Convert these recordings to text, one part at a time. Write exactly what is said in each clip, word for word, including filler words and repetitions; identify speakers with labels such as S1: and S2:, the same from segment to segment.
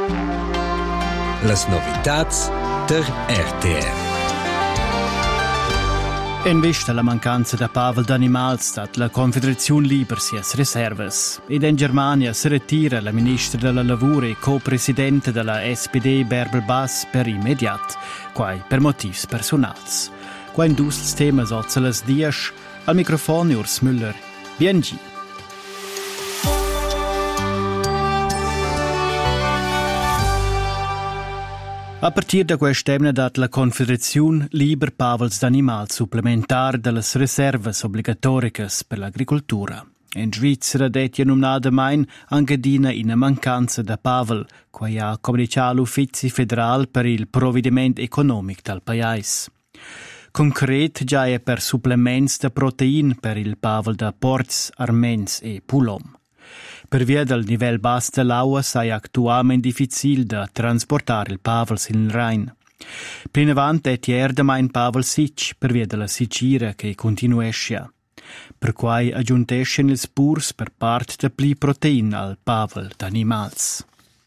S1: Las novitats der R T R.
S2: In vista la mancanza da pavel d'animals dat la Confederazione Liber sias reservas. Ed in Germania si ritira la ministra della Lavoro e co-presidente della S P D Bärbel Bass per immediat, quai per motivs personals. Qua in dus temas ozzelas dias, al microfono Urs Müller. Biengi. A partir da quest'emna dat la Confederazione Liber pavels d'animal supplementar dallas reservas obligatoricas per l'agricoltura. In Svizzera detia numnada main angadina in mancanza da pavel, quai ha comunicato l'Uffizi federal per il provvediment economic dal paese. Concret già è per supplements da protein per il pavel da porcs, armens e pulom. Per via del livello basso dell'acqua è attualmente difficile da trasportare il pavels in Rhein. Più in avanti è tierda mai in pavel sicc per via della sicira che continuesce. Per cui aggiungesce il spurs per parte da pli protein al pavel d'animals.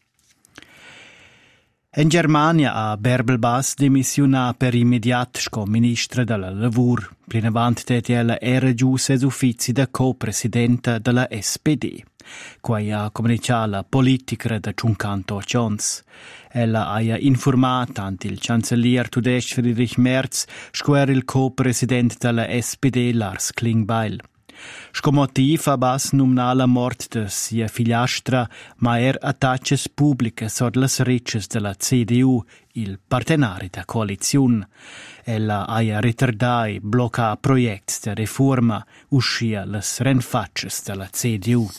S2: In Germania ha Bärbel Bass dimissiona per immediat come ministra della Lavoro. Più in avanti ella era giù ses uffizi da co-presidente della S P D. Quai ha comunicato la politica da cinquanta anni. Ella ha informato anche il cancellier tedesco Friedrich Merz, square il co-presidente della S P D Lars Klingbeil. Scomotiv ha Bass numna la morte de sia figliastra, ma er attacces pubbliche sod las riches della C D U, il partenari da coalizione. Ella ha ritardai blocca proiects de reforma, uscia las renfacces della C D U.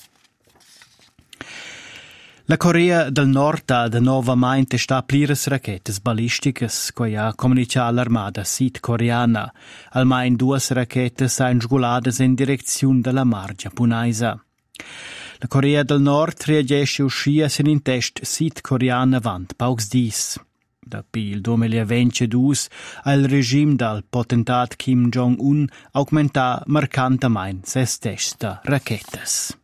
S2: La Corea del Nord ha da novamente stapliras rachetes balisticas, coi ha comunicato l'armata sud-coreana. Almain duas rachetes han sguladas in direzione della mar giapponesa. La Corea del Nord reagisce uscia sin in test sud-coreana vant paucs dis. Dopo il duemilaventidue il regime del potentat Kim Jong-un aumenta marcantemente ses testa rachetes.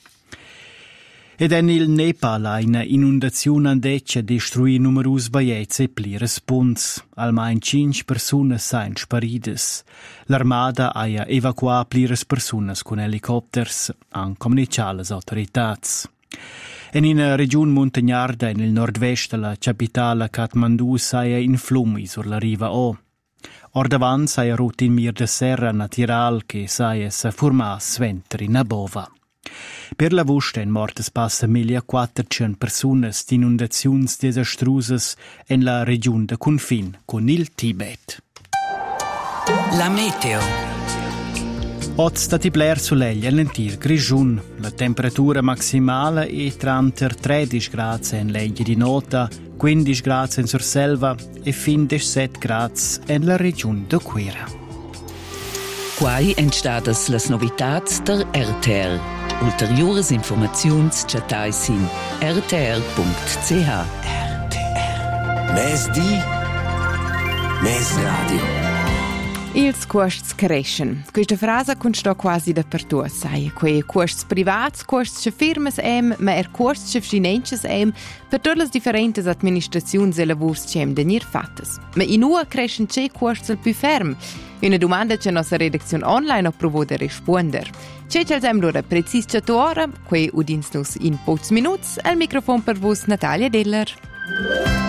S2: Ed en il Nepal ha una inundazione andeccia destruì numerus baiezze e plires punts. Almain cinque persone sain sparides. L'armada ha evacuato plires persone con elicotters, han comunicato le autorità. En in regione montagnarda nel nord-est della capitale Kathmandu saia in flumi sulla riva O. Ordavan saia rut in mir de serra natural che saia sa formà sventri na bova. Per la vusta in mortes passa millequattrocento persone di inundazioni desastrose in la regione de confin con il Tibet.
S1: La meteo.
S2: Oggi stati bler soleglia e lentir grigiun. La temperatura maximale è tra tredici gradi in legge di nota, quindici gradi in Surselva e fin diciassette gradi in la regione de Quera.
S3: Quai entstadas las novitats der R T R. Ulteriores informaziuns chatais in r t r punct c h.
S1: R T R. Mes di, mes radio.
S4: Ils costs crescen. Questa frase consta quasi dappertutto, sai. Quei costs privats, costs che firmas em, ma er costs che finances em, per tutte le differenti amministrazioni e lavori che em denir fattas. Ma in ua crescen che costs al più ferm. Una domanda che la nostra redazione online ha provato a rispondere. C'è c'è allora precis ora, quei udins nus in pochi minuti, al microfono per voi Natalia Diller.